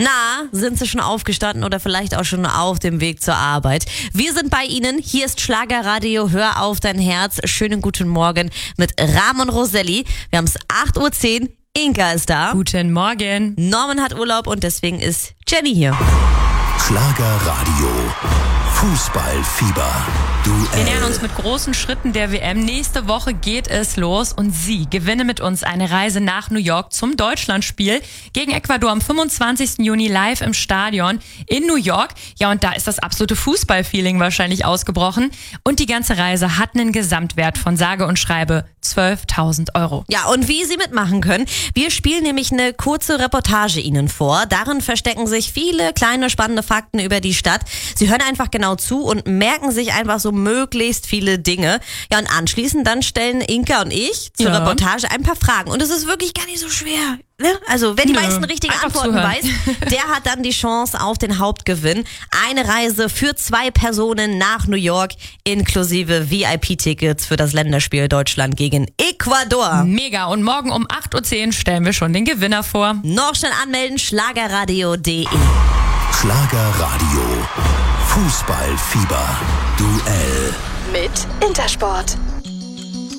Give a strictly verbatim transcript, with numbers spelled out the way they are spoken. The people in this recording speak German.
Na, sind Sie schon aufgestanden oder vielleicht auch schon auf dem Weg zur Arbeit? Wir sind bei Ihnen. Hier ist Schlagerradio. Hör auf dein Herz. Schönen guten Morgen mit Ramon Roselli. Wir haben es acht Uhr zehn. Inka ist da. Guten Morgen. Norman hat Urlaub und deswegen ist Jenny hier. Schlagerradio. Fußballfieber. Duell. Wir nähern uns mit großen Schritten der W M. Nächste Woche geht es los und Sie gewinnen mit uns eine Reise nach New York zum Deutschlandspiel gegen Ecuador am fünfundzwanzigsten Juni live im Stadion in New York. Ja, und da ist das absolute Fußballfeeling wahrscheinlich ausgebrochen. Und die ganze Reise hat einen Gesamtwert von sage und schreibe zwölftausend Euro. Ja, und wie Sie mitmachen können, wir spielen nämlich eine kurze Reportage Ihnen vor. Darin verstecken sich viele kleine spannende Fakten über die Stadt. Sie hören einfach genau zu und merken sich einfach so möglichst viele Dinge. Ja, und anschließend dann stellen Inka und ich zur Ja. Reportage ein paar Fragen. Und es ist wirklich gar nicht so schwer. Ne? Also, wer die Nö, meisten richtigen einfach Antworten zuhören. weiß, der hat dann die Chance auf den Hauptgewinn. Eine Reise für zwei Personen nach New York, inklusive V I P-Tickets für das Länderspiel Deutschland gegen Ecuador. Mega. Und morgen um acht Uhr zehn stellen wir schon den Gewinner vor. Noch schnell anmelden, schlagerradio punkt de. Schlagerradio. Fußballfieber. Duell. Mit Intersport.